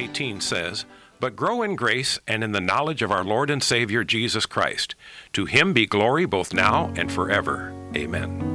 18 says, "But grow in grace and in the knowledge of our Lord and Savior Jesus Christ. To him be glory both now and forever. Amen."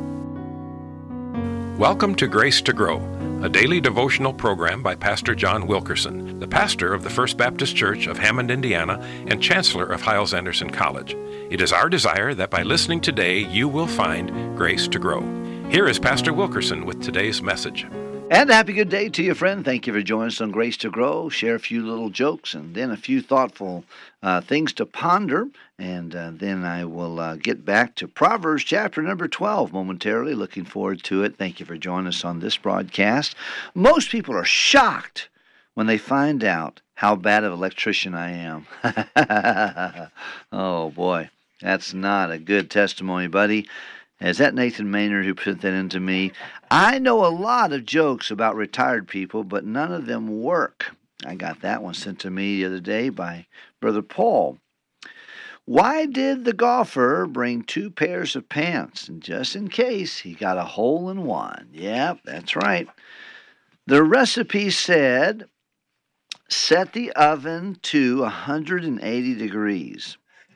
Welcome to Grace to Grow, a daily devotional program by Pastor John Wilkerson, the pastor of the First Baptist Church of Hammond, Indiana, and chancellor of Hyles-Anderson College. It is our desire that by listening today, you will find grace to grow. Here is Pastor Wilkerson with today's message. And a happy good day to you, friend. Thank you for joining us on Grace to Grow. Share a few little jokes and then a few thoughtful things to ponder. And then I will get back to Proverbs chapter number 12 momentarily. Looking forward to it. Thank you for joining us on this broadcast. Most people are shocked when they find out how bad of an electrician I am. Oh, boy. That's not a good testimony, buddy. Is that Nathan Maynard who put that into me? I know a lot of jokes about retired people, but none of them work. I got that one sent to me the other day by Brother Paul. Why did the golfer bring 2 pairs of pants? And just in case, he got a hole in one. Yep, that's right. The recipe said, set the oven to 180 degrees.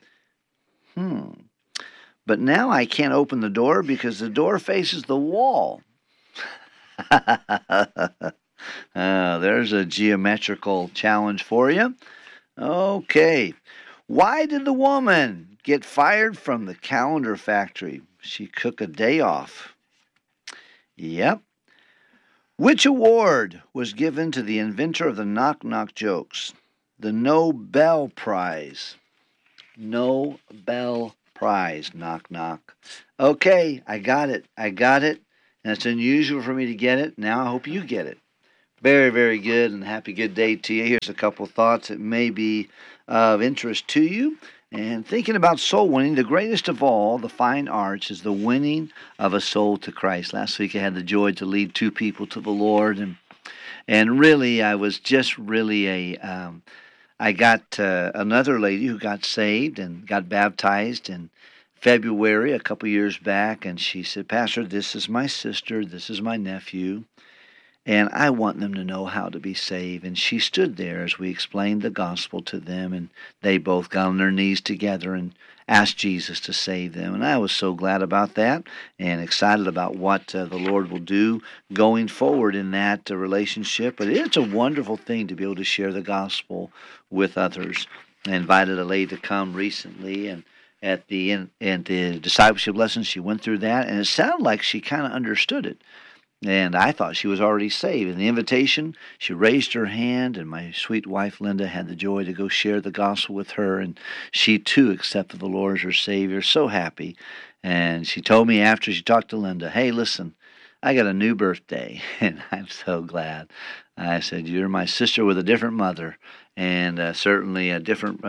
But now I can't open the door because the door faces the wall. There's a geometrical challenge for you. Okay. Why did the woman get fired from the calendar factory? She took a day off. Yep. Which award was given to the inventor of the knock-knock jokes? The Nobel Prize. Nobel Prize, knock, knock. Okay, I got it. And it's unusual for me to get it. Now I hope you get it. Very, very good, and happy good day to you. Here's a couple thoughts that may be of interest to you. And thinking about soul winning, the greatest of all, the fine arts, is the winning of a soul to Christ. Last week I had the joy to lead 2 people to the Lord, and really I was just really I got another lady who got saved and got baptized in February a couple years back, and she said, "Pastor, this is my sister, this is my nephew, and I want them to know how to be saved." And she stood there as we explained the gospel to them, and they both got on their knees together and asked Jesus to save them. And I was so glad about that and excited about what the Lord will do going forward in that relationship. But it's a wonderful thing to be able to share the gospel with others. I invited a lady to come recently, and at the discipleship lesson, she went through that, and it sounded like she kind of understood it. And I thought she was already saved. In the invitation, she raised her hand, and my sweet wife, Linda, had the joy to go share the gospel with her, and she, too, accepted the Lord as her Savior. So happy. And she told me after she talked to Linda, "Hey, listen, I got a new birthday," and I'm so glad. I said, "You're my sister with a different mother, and certainly a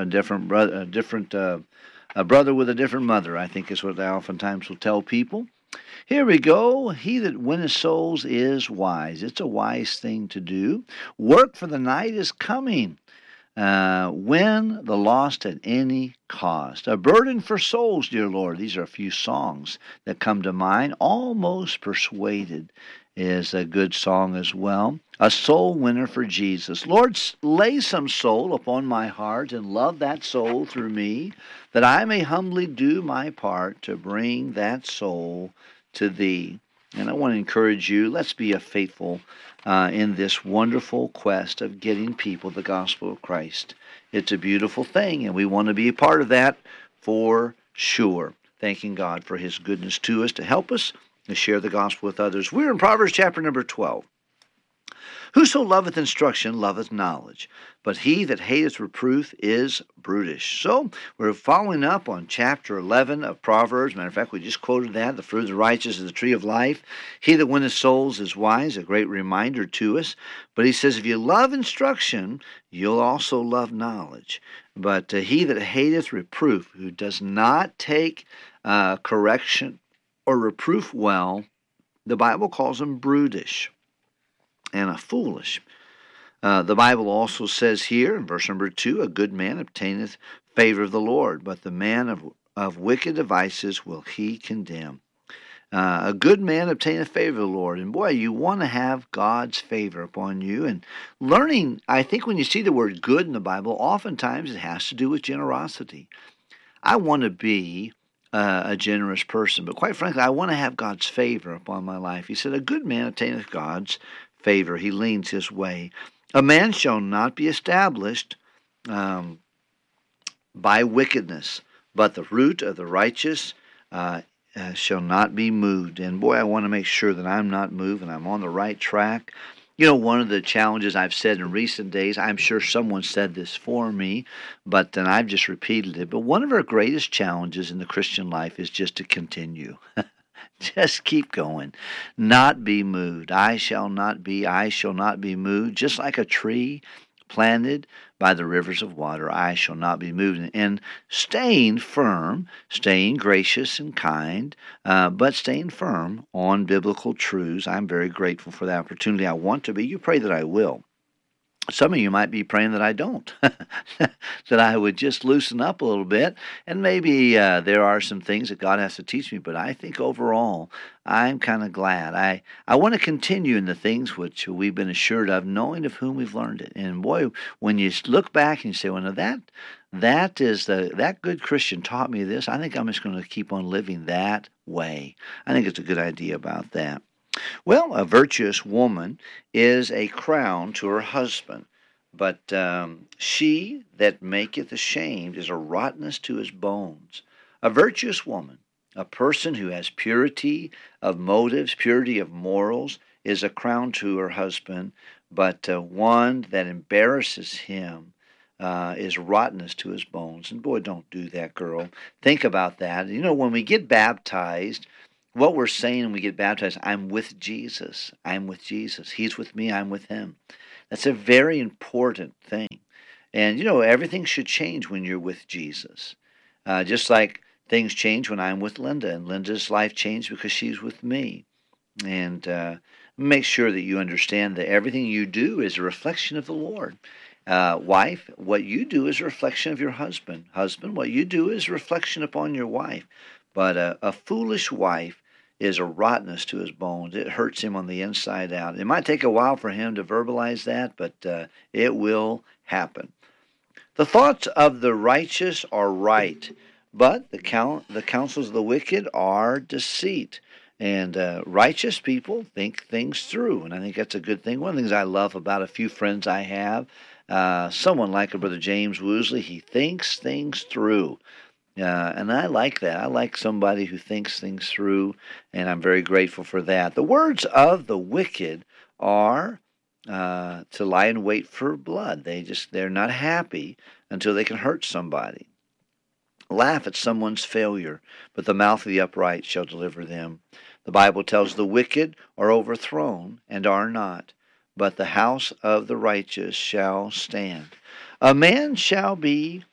brother with a different mother," I think is what I oftentimes will tell people. Here we go. He that winneth souls is wise. It's a wise thing to do. Work for the night is coming. Win the lost at any cost. A burden for souls, dear Lord. These are a few songs that come to mind. Almost Persuaded is a good song as well. A soul winner for Jesus. Lord, lay some soul upon my heart and love that soul through me, that I may humbly do my part to bring that soul to Thee. And I want to encourage you, let's be a faithful in this wonderful quest of getting people the gospel of Christ. It's a beautiful thing, and we want to be a part of that for sure. Thanking God for His goodness to us, to help us to share the gospel with others. We're in Proverbs chapter number 12. Whoso loveth instruction loveth knowledge, but he that hateth reproof is brutish. So we're following up on chapter 11 of Proverbs. Matter of fact, we just quoted that. The fruit of the righteous is the tree of life. He that winneth souls is wise, a great reminder to us. But he says, if you love instruction, you'll also love knowledge. But he that hateth reproof, who does not take correction or reproof well, the Bible calls him brutish and a foolish. The Bible also says here in verse number 2, a good man obtaineth favor of the Lord, but the man of wicked devices will he condemn. A good man obtaineth favor of the Lord. And boy, you want to have God's favor upon you. And learning, I think when you see the word good in the Bible, oftentimes it has to do with generosity. I want to be a generous person, but quite frankly, I want to have God's favor upon my life. He said, a good man obtaineth God's favor. He leans his way. A man shall not be established by wickedness, but the root of the righteous shall not be moved. And boy, I want to make sure that I'm not moved and I'm on the right track. You know, one of the challenges I've said in recent days, I'm sure someone said this for me, but then I've just repeated it. But one of our greatest challenges in the Christian life is just to continue. Just keep going. Not be moved. I shall not be moved. Just like a tree planted by the rivers of water, I shall not be moved. And staying firm, staying gracious and kind, but staying firm on biblical truths. I'm very grateful for the opportunity. I want to be. You pray that I will. Some of you might be praying that I don't, that I would just loosen up a little bit, and maybe there are some things that God has to teach me, but I think overall I'm kind of glad. I want to continue in the things which we've been assured of, knowing of whom we've learned it. And boy, when you look back and you say, well, now that good Christian taught me this, I think I'm just going to keep on living that way. I think it's a good idea about that. Well, a virtuous woman is a crown to her husband, but she that maketh ashamed is a rottenness to his bones. A virtuous woman, a person who has purity of motives, purity of morals, is a crown to her husband, but one that embarrasses him is rottenness to his bones. And boy, don't do that, girl. Think about that. You know, when we get baptized, what we're saying when we get baptized, I'm with Jesus. I'm with Jesus. He's with me. I'm with him. That's a very important thing. And, you know, everything should change when you're with Jesus. Just like things change when I'm with Linda, and Linda's life changed because she's with me. And make sure that you understand that everything you do is a reflection of the Lord. Wife, what you do is a reflection of your husband. Husband, what you do is a reflection upon your wife. But a foolish wife is a rottenness to his bones. It hurts him on the inside out. It might take a while for him to verbalize that, but it will happen. The thoughts of the righteous are right, but the counsels of the wicked are deceit. And righteous people think things through, and I think that's a good thing. One of the things I love about a few friends I have, someone like a Brother James Woosley, he thinks things through. And I like that. I like somebody who thinks things through, and I'm very grateful for that. The words of the wicked are to lie in wait for blood. They're not happy until they can hurt somebody. Laugh at someone's failure, but the mouth of the upright shall deliver them. The Bible tells the wicked are overthrown and are not, but the house of the righteous shall stand. A man shall be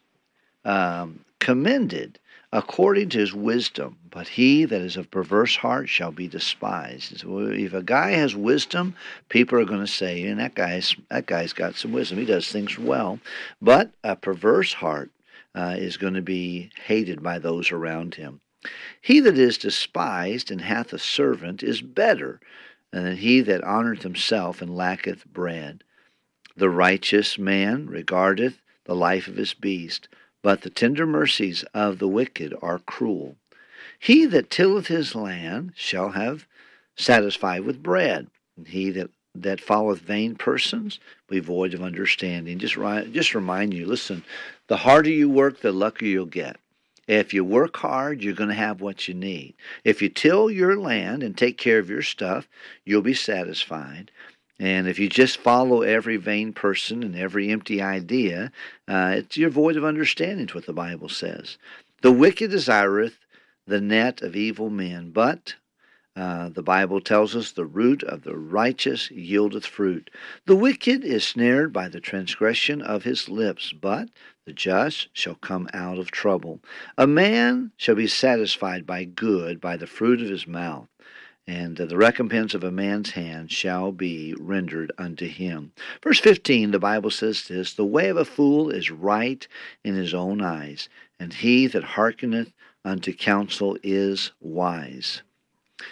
commended according to his wisdom, but he that is of perverse heart shall be despised. So if a guy has wisdom, people are going to say, and that guy's got some wisdom. He does things well. But a perverse heart is going to be hated by those around him. He that is despised and hath a servant is better than he that honoureth himself and lacketh bread. The righteous man regardeth the life of his beast, but the tender mercies of the wicked are cruel. He that tilleth his land shall have satisfied with bread, and he that followeth vain persons be void of understanding. Just remind you, listen, the harder you work, the luckier you'll get. If you work hard, you're going to have what you need. If you till your land and take care of your stuff, you'll be satisfied. And if you just follow every vain person and every empty idea, you're void of understanding, is what the Bible says. The wicked desireth the net of evil men, but the Bible tells us the root of the righteous yieldeth fruit. The wicked is snared by the transgression of his lips, but the just shall come out of trouble. A man shall be satisfied by good, by the fruit of his mouth. And the recompense of a man's hand shall be rendered unto him. Verse 15, the Bible says this, the way of a fool is right in his own eyes, and he that hearkeneth unto counsel is wise.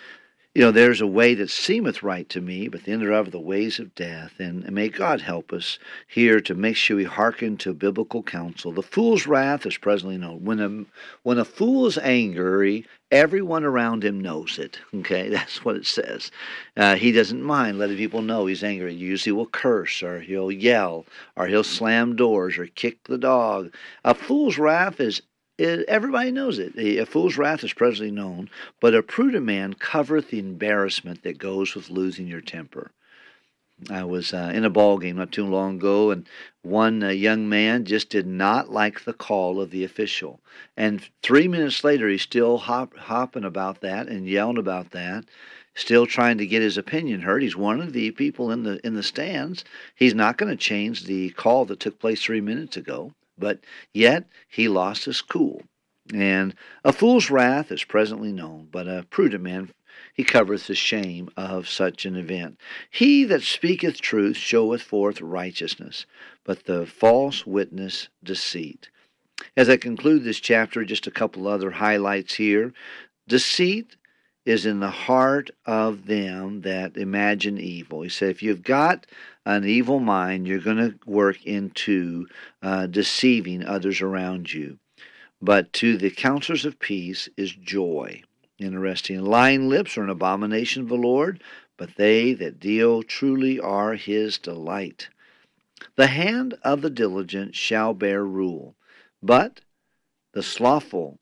There's a way that seemeth right to me, but the end thereof are the ways of death. And may God help us here to make sure we hearken to biblical counsel. The fool's wrath is presently known. When a fool is angry, everyone around him knows it. Okay, that's what it says. He doesn't mind letting people know he's angry. He usually will curse, or he'll yell, or he'll slam doors, or kick the dog. A fool's wrath everybody knows it. A fool's wrath is presently known, but a prudent man covereth the embarrassment that goes with losing your temper. I was in a ball game not too long ago, and one young man just did not like the call of the official. And 3 minutes later, he's still hopping about that and yelling about that, still trying to get his opinion heard. He's one of the people in the stands. He's not going to change the call that took place 3 minutes ago. But yet he lost his cool. And a fool's wrath is presently known, but a prudent man, he covereth the shame of such an event. He that speaketh truth showeth forth righteousness, but the false witness deceit. As I conclude this chapter, just a couple other highlights here. Deceit is in the heart of them that imagine evil. He said, if you've got an evil mind, you're going to work into deceiving others around you. But to the counselors of peace is joy. Interesting. Lying lips are an abomination of the Lord, but they that deal truly are his delight. The hand of the diligent shall bear rule, but the slothful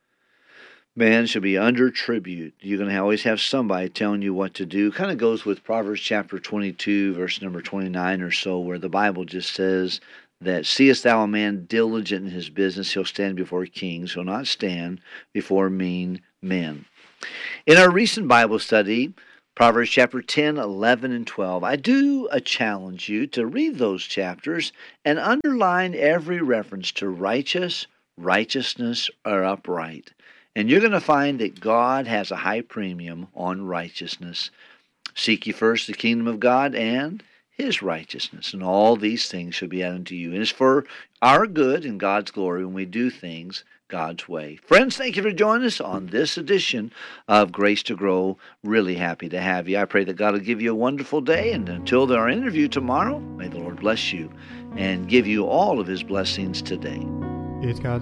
man shall be under tribute. You're going to always have somebody telling you what to do. Kind of goes with Proverbs chapter 22, verse number 29 or so, where the Bible just says that, seest thou a man diligent in his business, he'll stand before kings, he'll not stand before mean men. In our recent Bible study, Proverbs chapter 10, 11, and 12, I do challenge you to read those chapters and underline every reference to righteousness, or upright. And you're going to find that God has a high premium on righteousness. Seek ye first the kingdom of God and his righteousness, and all these things shall be added unto you. And it's for our good and God's glory when we do things God's way. Friends, thank you for joining us on this edition of Grace to Grow. Really happy to have you. I pray that God will give you a wonderful day, and until our interview tomorrow, may the Lord bless you and give you all of his blessings today. It's God's